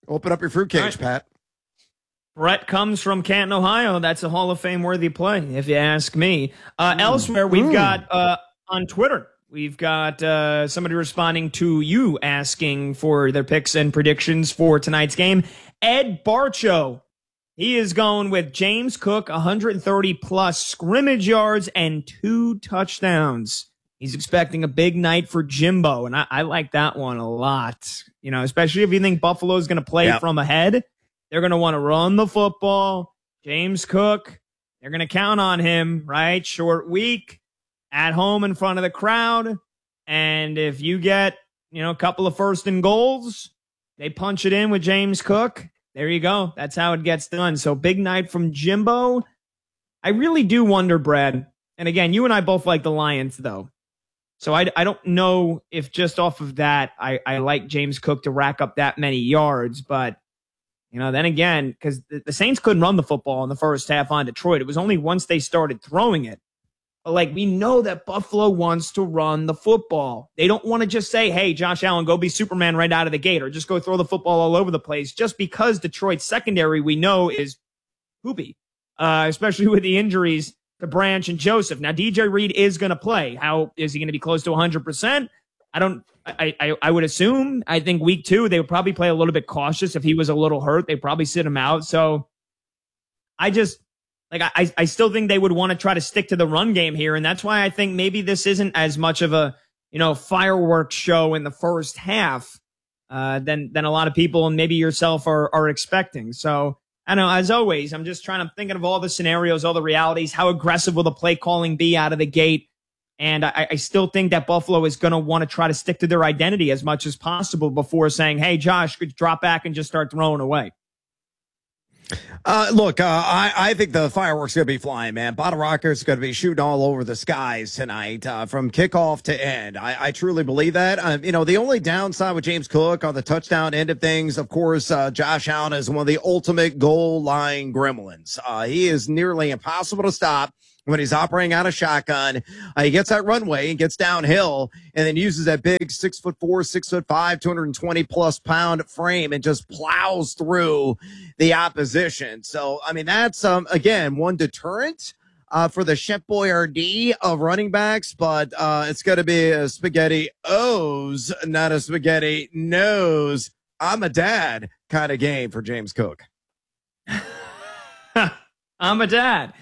Open up your fruitcake, Pat. Brett comes from Canton, Ohio. That's a Hall of Fame worthy play, if you ask me. Elsewhere, we've got on Twitter, we've got somebody responding to you asking for their picks and predictions for tonight's game. Ed Barcho, he is going with James Cook, 130 plus scrimmage yards and 2 touchdowns. He's expecting a big night for Jimbo, and I like that one a lot. You know, especially if you think Buffalo is going to play from ahead. They're going to want to run the football. James Cook, they're going to count on him, right? Short week, at home in front of the crowd. And if you get, a couple of first and goals, they punch it in with James Cook. There you go. That's how it gets done. So big night from Jimbo. I really do wonder, Brad. And again, you and I both like the Lions, though. So I don't know if just off of that, I like James Cook to rack up that many yards. But, then again, because the Saints couldn't run the football in the first half on Detroit. It was only once they started throwing it. But, we know that Buffalo wants to run the football. They don't want to just say, hey, Josh Allen, go be Superman right out of the gate or just go throw the football all over the place just because Detroit's secondary we know is poopy, especially with the injuries to Branch and Joseph. Now, DJ Reed is going to play. How is he going to be close to 100%? I would assume, I think week 2, they would probably play a little bit cautious. If he was a little hurt, they'd probably sit him out. So I still think they would want to try to stick to the run game here. And that's why I think maybe this isn't as much of a, fireworks show in the first half, than a lot of people and maybe yourself are expecting. So I don't know, as always, I'm thinking of all the scenarios, all the realities. How aggressive will the play calling be out of the gate? And I still think that Buffalo is going to want to try to stick to their identity as much as possible before saying, hey, Josh, could drop back and just start throwing away. I think the fireworks going to be flying, man. Bottle Rockets going to be shooting all over the skies tonight, from kickoff to end. I truly believe that. The only downside with James Cook on the touchdown end of things, of course, Josh Allen is one of the ultimate goal line gremlins. He is nearly impossible to stop when he's operating out of shotgun. He gets that runway and gets downhill and then uses that big 6'4", 6'5", 220+ pound frame and just plows through the opposition. So, that's, again, one deterrent, for the Chef Boyardee of running backs, but, it's going to be a spaghetti O's, not a spaghetti nose. I'm a dad kind of game for James Cook. I'm a dad.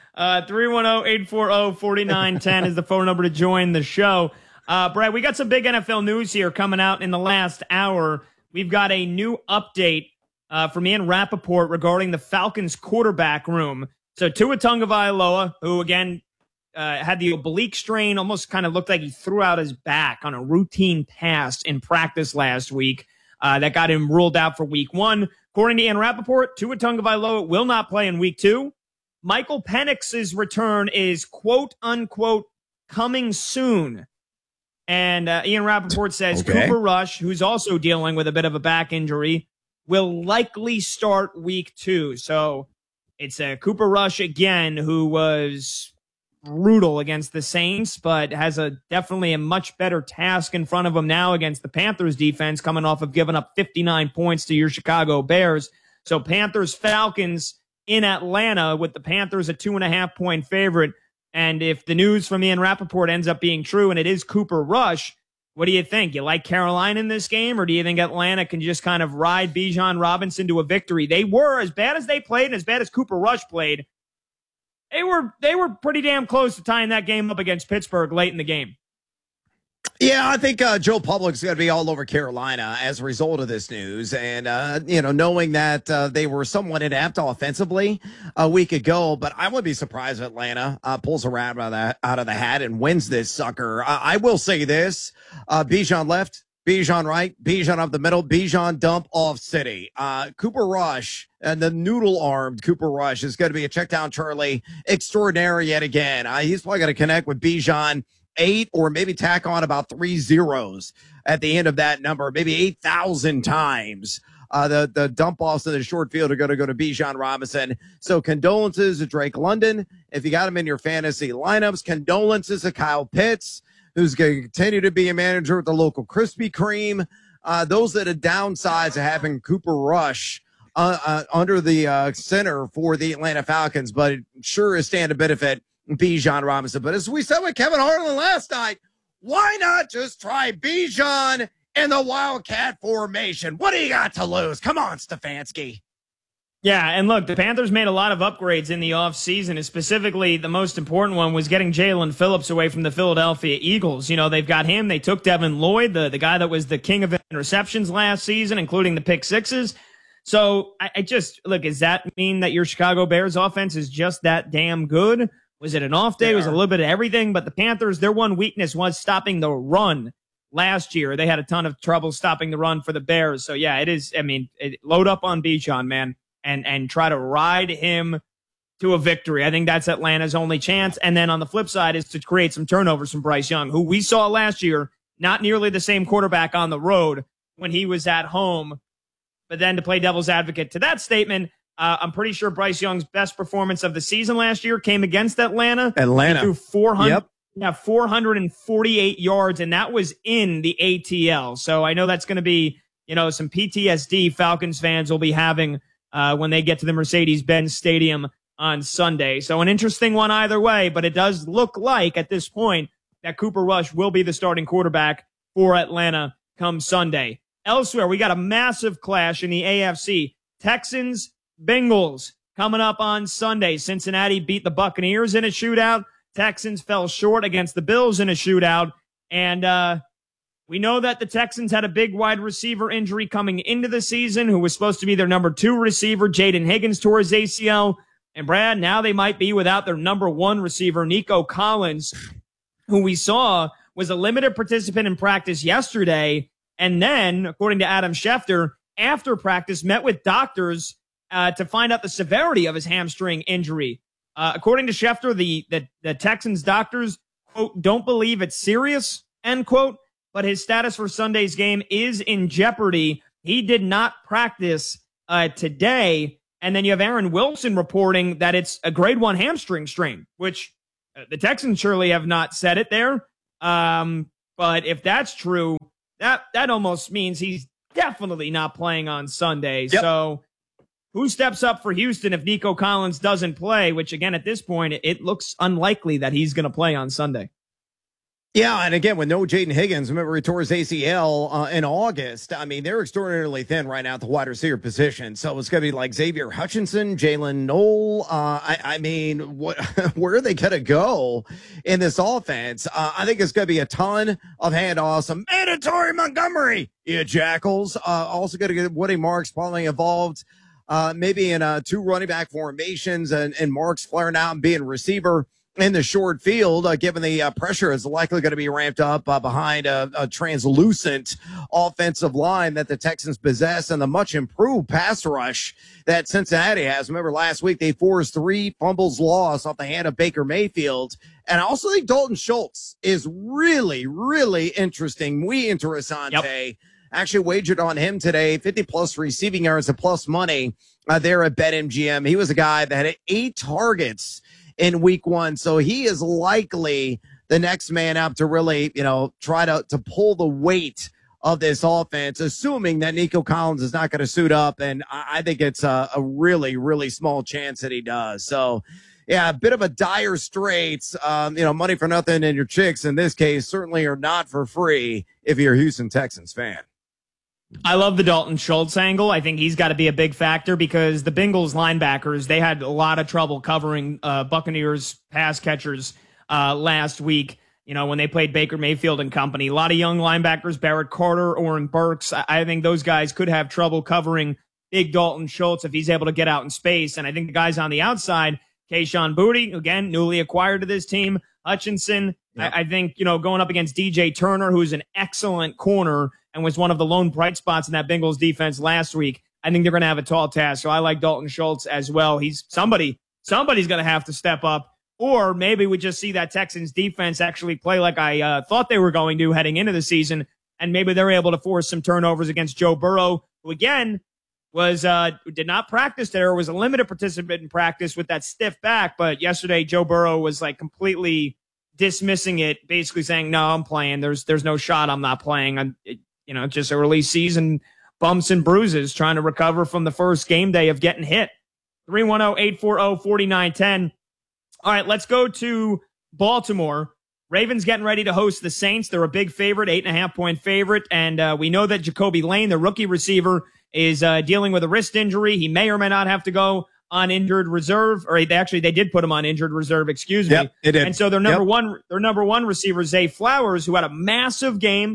310-840-4910 is the phone number to join the show. Brad, we got some big NFL news here coming out in the last hour. We've got a new update from Ian Rappaport regarding the Falcons quarterback room. So Tua Tagovailoa, who again had the oblique strain, almost kind of looked like he threw out his back on a routine pass in practice last week. That got him ruled out for week 1. According to Ian Rappaport, Tua Tagovailoa will not play in week 2. Michael Penix's return is quote unquote coming soon. And Ian Rappaport says Cooper Rush, who's also dealing with a bit of a back injury, will likely start week 2. So it's Cooper Rush again, who was brutal against the Saints, but has definitely a much better task in front of him now against the Panthers defense, coming off of giving up 59 points to your Chicago Bears. So Panthers Falcons in Atlanta, with the Panthers a 2.5-point favorite. And if the news from Ian Rappaport ends up being true and it is Cooper Rush, what do you think? You like Carolina in this game, or do you think Atlanta can just kind of ride Bijan Robinson to a victory? They were, as bad as they played and as bad as Cooper Rush played, they were pretty damn close to tying that game up against Pittsburgh late in the game. Yeah, I think Joe Public's going to be all over Carolina as a result of this news. And, knowing that they were somewhat inept offensively a week ago, but I wouldn't be surprised if Atlanta pulls a rabbit out of the hat and wins this sucker. I will say this, Bijan left, Bijan right, Bijan up the middle, Bijan dump off City. Cooper Rush and the noodle-armed Cooper Rush is going to be a check down Charlie extraordinary yet again. He's probably going to connect with Bijan 8 or maybe tack on about 3 zeros at the end of that number, maybe 8,000 times. The dump offs in the short field are going to go to Bijan Robinson. So condolences to Drake London. If you got him in your fantasy lineups, condolences to Kyle Pitts, who's going to continue to be a manager at the local Krispy Kreme. those are the downsides of having Cooper Rush under the center for the Atlanta Falcons, but it sure is stand to benefit Bijan Robinson. But as we said with Kevin Harlan last night, why not just try Bijan in the Wildcat formation? What do you got to lose? Come on, Stefanski. Yeah, and look, the Panthers made a lot of upgrades in the offseason, and specifically the most important one was getting Jalen Phillips away from the Philadelphia Eagles. You know, they've got him. They took Devin Lloyd, the guy that was the king of interceptions last season, including the pick sixes. So I just, look, does that mean that your Chicago Bears offense is just that damn good? Was it an off day? Was it a little bit of everything? But the Panthers, their one weakness was stopping the run. Last year, they had a ton of trouble stopping the run for the Bears. So, yeah, it is, I mean, load up on Bijan, man. And try to ride him to a victory. I think that's Atlanta's only chance. And then on the flip side is to create some turnovers from Bryce Young, who we saw last year, not nearly the same quarterback on the road when he was at home. But then to play devil's advocate to that statement, I'm pretty sure Bryce Young's best performance of the season last year came against Atlanta. He threw 448 yards, and that was in the ATL. So I know that's going to be, you know, some PTSD Falcons fans will be having when they get to the Mercedes-Benz Stadium on Sunday. So an interesting one either way, but it does look like at this point that Cooper Rush will be the starting quarterback for Atlanta come Sunday. Elsewhere, we got a massive clash in the AFC. Texans, Bengals coming up on Sunday. Cincinnati beat the Buccaneers in a shootout. Texans fell short against the Bills in a shootout. And we know that the Texans had a big wide receiver injury coming into the season, who was supposed to be their number 2 receiver. Jaden Higgins tore his ACL. And Brad, now they might be without their number 1 receiver, Nico Collins, who we saw was a limited participant in practice yesterday. And then, according to Adam Schefter, after practice, met with doctors to find out the severity of his hamstring injury. According to Schefter, the Texans doctors, quote, don't believe it's serious, end quote. But his status for Sunday's game is in jeopardy. He did not practice today. And then you have Aaron Wilson reporting that it's a grade 1 hamstring strain, which the Texans surely have not said it there. But if that's true, that almost means he's definitely not playing on Sunday. Yep. So who steps up for Houston if Nico Collins doesn't play, which, again, at this point, it looks unlikely that he's going to play on Sunday. Yeah, and again, with no Jaden Higgins, remember he tore his ACL in August. I mean, they're extraordinarily thin right now at the wide receiver position. So it's going to be like Xavier Hutchinson, Jalen Noel. I mean, where are they going to go in this offense? I think it's going to be a ton of handoffs. Some mandatory Montgomery, you jackals. Also going to get Woody Marks probably involved, maybe in 2 running back formations and Marks flaring out and being receiver in the short field, given the pressure is likely going to be ramped up behind a translucent offensive line that the Texans possess and the much improved pass rush that Cincinnati has. Remember last week they forced 3 fumbles lost off the hand of Baker Mayfield. And I also think Dalton Schultz is really, really interesting. Muy interesante. Yep. Actually wagered on him today, 50-plus receiving yards and plus money there at BetMGM. He was a guy that had 8 targets in week 1. So he is likely the next man up to really, try to pull the weight of this offense, assuming that Nico Collins is not going to suit up. And I think it's a really, really small chance that he does. So yeah, a bit of a dire straits, money for nothing and your chicks in this case certainly are not for free if you're a Houston Texans fan. I love the Dalton Schultz angle. I think he's got to be a big factor because the Bengals linebackers, they had a lot of trouble covering Buccaneers pass catchers last week, when they played Baker Mayfield and company. A lot of young linebackers, Barrett Carter, Oren Burks. I think those guys could have trouble covering big Dalton Schultz if he's able to get out in space. And I think the guys on the outside, Kayshon Boutte, again, newly acquired to this team, Hutchinson, yep. I think, going up against DJ Turner, who's an excellent corner and was one of the lone bright spots in that Bengals defense last week. I think they're going to have a tall task. So I like Dalton Schultz as well. He's somebody's going to have to step up, or maybe we just see that Texans defense actually play like I thought they were going to heading into the season. And maybe they're able to force some turnovers against Joe Burrow, who again was, did not practice there, was a limited participant in practice with that stiff back. But yesterday, Joe Burrow was like completely dismissing it, basically saying, no, I'm playing. There's no shot I'm not playing. just early season bumps and bruises, trying to recover from the first game day of getting hit. 310-840-4910. All right, let's go to Baltimore. Ravens getting ready to host the Saints. They're a big favorite, 8.5-point favorite. And we know that Jacoby Lane, the rookie receiver, is dealing with a wrist injury. He may or may not have to go on injured reserve, or they did put him on injured reserve, excuse me. Yep, they did. And so their number one receiver, Zay Flowers, who had a massive game,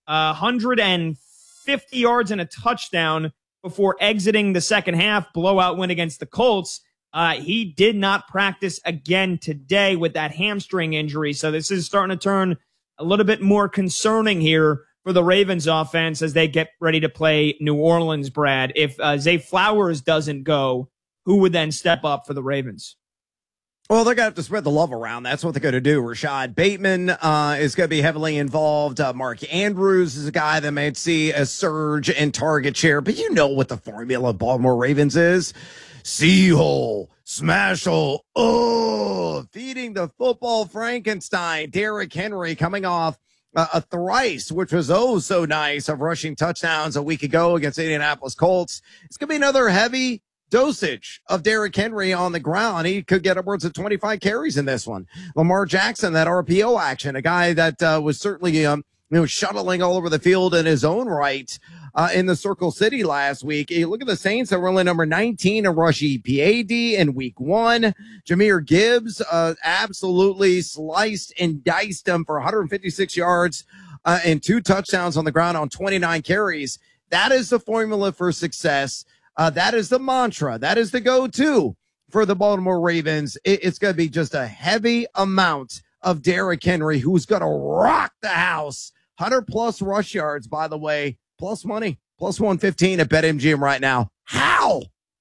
150 yards and a touchdown before exiting the second half, blowout win against the Colts. He did not practice again today with that hamstring injury. So this is starting to turn a little bit more concerning here for the Ravens offense as they get ready to play New Orleans, Brad. If Zay Flowers doesn't go, who would then step up for the Ravens? Well, they're going to have to spread the love around. That's what they're going to do. Rashad Bateman is going to be heavily involved. Mark Andrews is a guy that may see a surge in target share. But you know what the formula of Baltimore Ravens is. See-hole, smash-hole, feeding the football Frankenstein. Derrick Henry coming off a thrice, which was so nice, of rushing touchdowns a week ago against Indianapolis Colts. It's going to be another heavy dosage of Derrick Henry on the ground. He could get upwards of 25 carries in this one. Lamar Jackson, that RPO action, a guy that was certainly shuttling all over the field in his own right in the Circle City last week. You look at the Saints, that were only number 19 in rush EPAD in week 1. Jahmyr Gibbs absolutely sliced and diced him for 156 yards and 2 touchdowns on the ground on 29 carries. That is the formula for success. That is the mantra. That is the go-to for the Baltimore Ravens. It's going to be just a heavy amount of Derrick Henry, who's going to rock the house. 100-plus rush yards, by the way, plus money, plus 115 at BetMGM right now. How?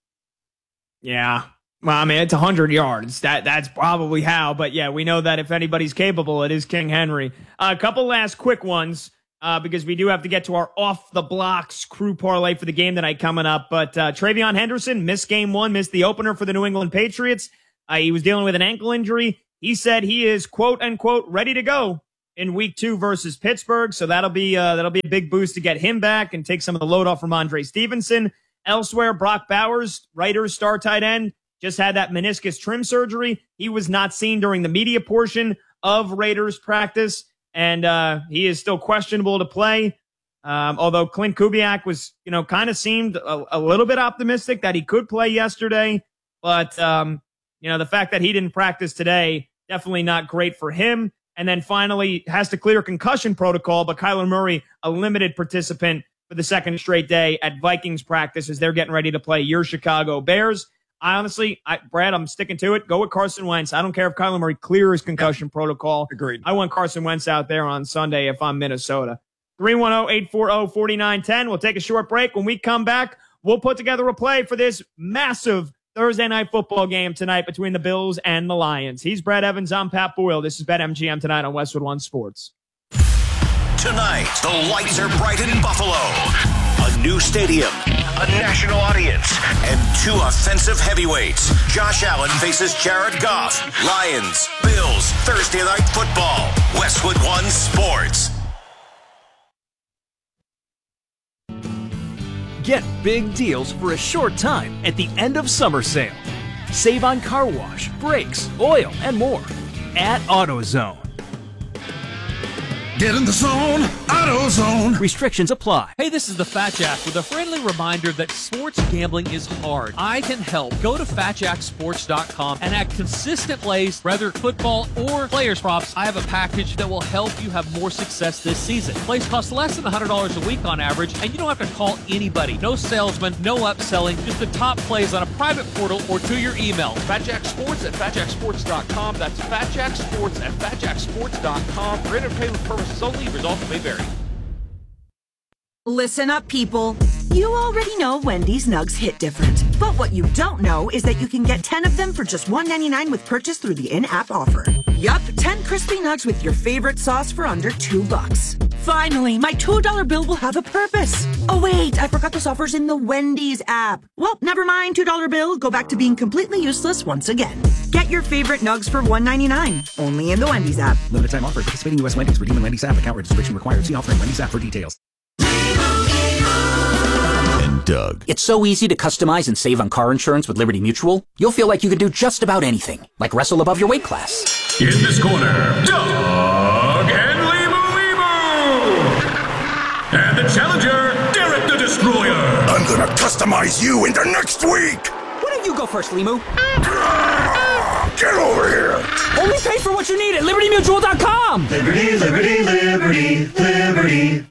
Yeah. Well, I mean, it's 100 yards. That's probably how. But, yeah, we know that if anybody's capable, it is King Henry. A couple last quick ones. Because we do have to get to our off-the-blocks crew parlay for the game tonight coming up. But Travion Henderson missed game 1, missed the opener for the New England Patriots. He was dealing with an ankle injury. He said he is, quote-unquote, ready to go in week 2 versus Pittsburgh. So that'll be a big boost to get him back and take some of the load off from Andre Stevenson. Elsewhere, Brock Bowers, Raiders star tight end, just had that meniscus trim surgery. He was not seen during the media portion of Raiders practice. And he is still questionable to play. Although Clint Kubiak was, kind of seemed a little bit optimistic that he could play yesterday. But, the fact that he didn't practice today, definitely not great for him. And then finally has to clear concussion protocol. But Kyler Murray, a limited participant for the second straight day at Vikings practice as they're getting ready to play your Chicago Bears. Brad, I'm sticking to it. Go with Carson Wentz. I don't care if Kyler Murray clears concussion protocol. Agreed. I want Carson Wentz out there on Sunday if I'm Minnesota. 310-840-4910. We'll take a short break. When we come back, we'll put together a play for this massive Thursday night football game tonight between the Bills and the Lions. He's Brad Evans. I'm Pat Boyle. This is BetMGM tonight on Westwood One Sports. Tonight, the lights are bright in Buffalo. A new stadium, a national audience, and 2 offensive heavyweights. Josh Allen faces Jared Goff. Lions, Bills, Thursday night football. Westwood One Sports. Get big deals for a short time at the end of summer sale. Save on car wash, brakes, oil, and more at AutoZone. Get in the zone, AutoZone. Restrictions apply. Hey, this is the Fat Jack with a friendly reminder that sports gambling is hard. I can help. Go to FatJackSports.com and add consistent plays, whether football or players props. I have a package that will help you have more success this season. Plays cost less than $100 a week on average, and you don't have to call anybody. No salesman, no upselling, just the top plays on a private portal or to your email. FatJackSports at FatJackSports.com. That's FatJackSports at FatJackSports.com. For entertainment purposes only, results may vary. Listen up, people. You already know Wendy's nugs hit different. But what you don't know is that you can get 10 of them for just $1.99 with purchase through the in-app offer. Yup, 10 crispy nugs with your favorite sauce for under $2. Finally, my $2 bill will have a purpose. Oh wait, I forgot this offer's in the Wendy's app. Well, never mind, $2 bill. Go back to being completely useless once again. Get your favorite nugs for $1.99. Only in the Wendy's app. Limited time offer. Participating U.S. Wendy's. Redeem in Wendy's app. Account registration required. See offer in Wendy's app for details. Doug. It's so easy to customize and save on car insurance with Liberty Mutual. You'll feel like you can do just about anything, like wrestle above your weight class. In this corner, Doug and Limu. And the challenger, Derek the Destroyer. I'm gonna customize you into next week. Why don't you go first, Limu? Get over here. Only pay for what you need at LibertyMutual.com. Liberty, liberty, liberty, liberty.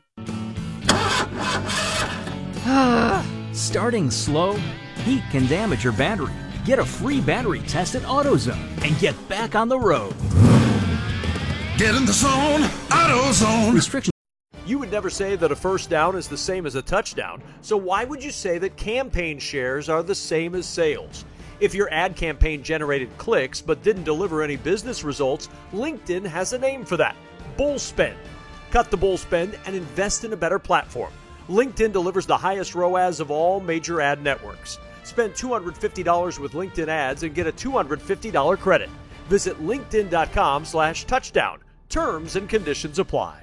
Starting slow? Heat can damage your battery. Get a free battery test at AutoZone and get back on the road. Get in the zone, AutoZone. Restrictions. You would never say that a first down is the same as a touchdown, so why would you say that campaign shares are the same as sales? If your ad campaign generated clicks but didn't deliver any business results, LinkedIn has a name for that: bull spend. Cut the bull spend and invest in a better platform. LinkedIn delivers the highest ROAS of all major ad networks. Spend $250 with LinkedIn ads and get a $250 credit. Visit linkedin.com/touchdown. Terms and conditions apply.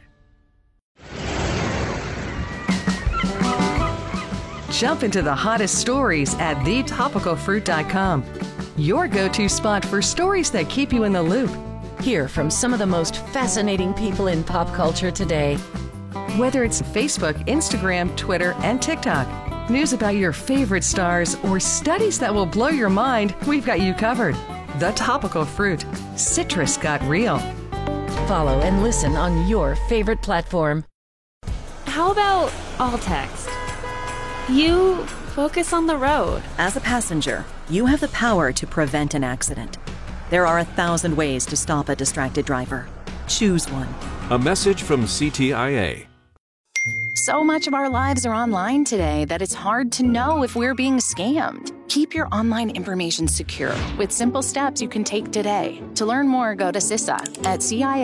Jump into the hottest stories at thetopicalfruit.com. Your go-to spot for stories that keep you in the loop. Hear from some of the most fascinating people in pop culture today. Whether it's Facebook, Instagram, Twitter, and TikTok, news about your favorite stars, or studies that will blow your mind, we've got you covered. The Topical Fruit. Citrus got real. Follow and listen on your favorite platform. How about all text? You focus on the road. As a passenger, you have the power to prevent an accident. There are 1,000 ways to stop a distracted driver. Choose one. A message from CTIA. So much of our lives are online today that it's hard to know if we're being scammed. Keep your online information secure with simple steps you can take today. To learn more, go to CISA at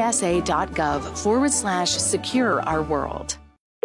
cisa.gov/secure our world.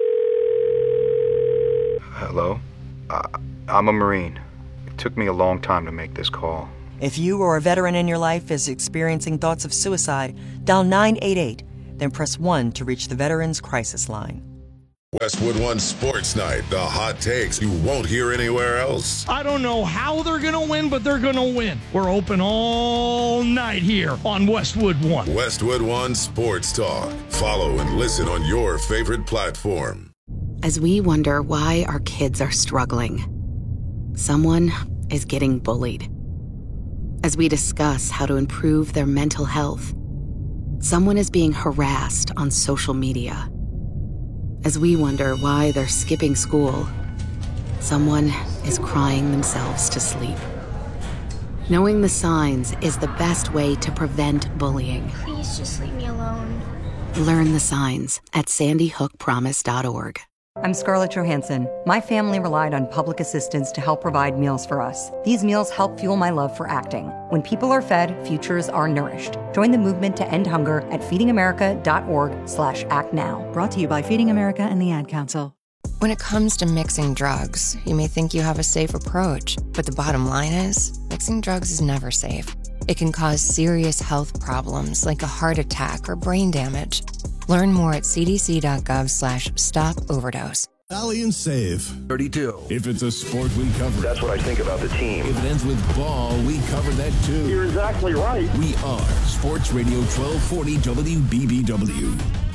Hello? I'm a Marine. It took me a long time to make this call. If you or a veteran in your life is experiencing thoughts of suicide, dial 988, then press 1 to reach the Veterans Crisis Line. Westwood One Sports Night, the hot takes you won't hear anywhere else. I don't know how they're going to win, but they're going to win. We're open all night here on Westwood One. Westwood One Sports Talk. Follow and listen on your favorite platform. As we wonder why our kids are struggling, someone is getting bullied. As we discuss how to improve their mental health, someone is being harassed on social media. As we wonder why they're skipping school, someone is crying themselves to sleep. Knowing the signs is the best way to prevent bullying. Please just leave me alone. Learn the signs at sandyhookpromise.org. I'm Scarlett Johansson. My family relied on public assistance to help provide meals for us. These meals help fuel my love for acting. When people are fed, futures are nourished. Join the movement to end hunger at feedingamerica.org/actnow. Brought to you by Feeding America and the Ad Council. When it comes to mixing drugs, you may think you have a safe approach, but the bottom line is, mixing drugs is never safe. It can cause serious health problems like a heart attack or brain damage. Learn more at cdc.gov/stop-overdose. Rally and save. 32. If it's a sport, we cover it. That's what I think about the team. If it ends with ball, we cover that too. You're exactly right. We are Sports Radio 1240 WBBW.